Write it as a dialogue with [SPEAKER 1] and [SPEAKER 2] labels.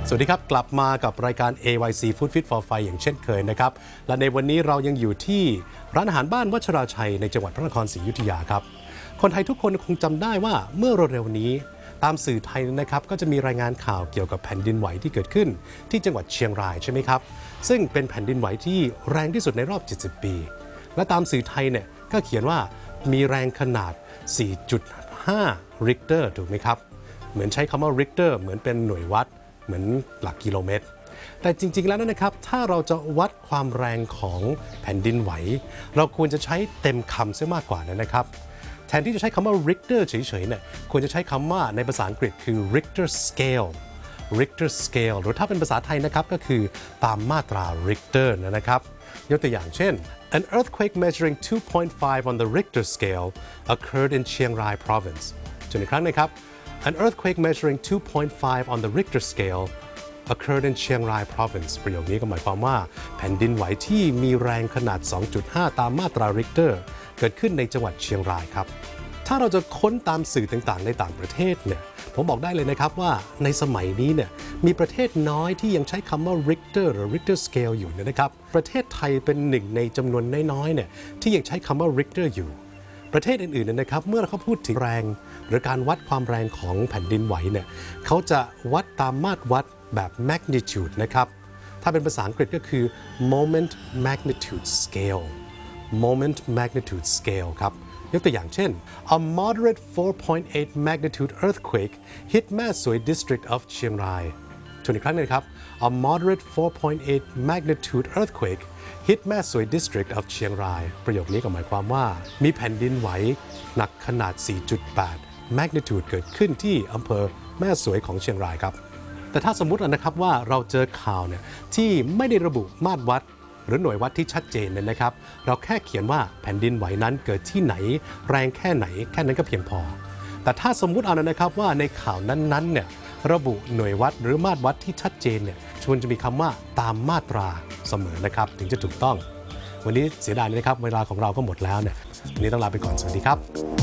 [SPEAKER 1] สวัสดีครับกลับมากับรายการ AYC Food Fit for Fire อย่างเช่นเคยนะครับและในวันนี้เรายังอยู่ที่ร้านอาหารบ้านวัชราชัยในจังหวัดพระนครศรีอยุธยาครับคนไทยทุกคนคงจำได้ว่าเมื่อเร็วๆนี้ตามสื่อไทยนะครับก็จะมีรายงานข่าวเกี่ยวกับแผ่นดินไหวที่เกิดขึ้นที่จังหวัดเชียงรายใช่ไหมครับซึ่งเป็นแผ่นดินไหวที่แรงที่สุดในรอบ70ปีและตามสื่อไทยเนี่ยก็เขียนว่ามีแรงขนาด 4.5 ริกเตอร์ถูกไหมครับเหมือนใช้คำว่าริกเตอร์เหมือนเป็นหน่วยวัดเหมือนหลักกิโลเมตรแต่จริงๆแล้วนะครับถ้าเราจะวัดความแรงของแผ่นดินไหวเราควรจะใช้เต็มคำซะมากกว่านะครับแทนที่จะใช้คำว่า Richter เฉยๆเนี่ยควรจะใช้คำว่าในภาษาอังกฤษคือ Richter scale Richter scale หรือถ้าเป็นภาษาไทยนะครับก็คือตามมาตรา Richter นะครับยกตัวอย่างเช่น An earthquake measuring 2.5 on the Richter scale occurred in Chiang Rai province จนอีกครั้งนะครับAn earthquake measuring 2.5 on the Richter scale occurred in Chiang Rai province ประโยคนี้ก็หมายความว่าแผ่นดินไหวที่มีแรงขนาด 2.5 ตามมาตรา Richter เกิดขึ้นในจังหวัดเชียงรายครับถ้าเราจะค้นตามสื่อต่างๆในต่างประเทศเนี่ยผมบอกได้เลยนะครับว่าในสมัยนี้เนี่ยมีประเทศน้อยที่ยังใช้คำว่า Richter หรือ Richter scale อยู่นะครับประเทศไทยเป็นหนึ่งในจำนวนน้อยๆเนี่ยที่ยังใช้คำว่า Richter อยู่ประเทศอื่นๆนะครับเมื่อเขาพูดถึงแรงหรือการวัดความแรงของแผ่นดินไหวเนี่ยเขาจะวัดตามมาตรวัดแบบ magnitude นะครับถ้าเป็นภาษาอังกฤษก็คือ moment magnitude scale moment magnitude scale ครับยกตัวอย่างเช่น a moderate 4.8 magnitude earthquake hit แม่สวย district of เชียงรายทวนอีกครั้งนึงครับ a moderate 4.8 magnitude earthquake hit แม่สวย district of เชียงรายประโยคนี้ก็หมายความว่ามีแผ่นดินไหวหนักขนาด 4.8 magnitude เกิดขึ้นที่อำเภอแม่สวยของเชียงรายครับแต่ถ้าสมมุตินะครับว่าเราเจอข่าวเนี่ยที่ไม่ได้ระบุมาตรวัดหรือหน่วยวัดที่ชัดเจนเนี่ยนะครับเราแค่เขียนว่าแผ่นดินไหวนั้นเกิดที่ไหนแรงแค่ไหนแค่นั้นก็เพียงพอแต่ถ้าสมมุติเอานะครับว่าในข่าวนั้นๆเนี่ยระบุหน่วยวัดหรือมาตรวัดที่ชัดเจนเนี่ยควรจะมีคำว่าตามมาตราเสมอนะครับถึงจะถูกต้องวันนี้เสียดายนะครับเวลาของเราก็หมดแล้วเนี่ยวันนี้ต้องลาไปก่อนสวัสดีครับ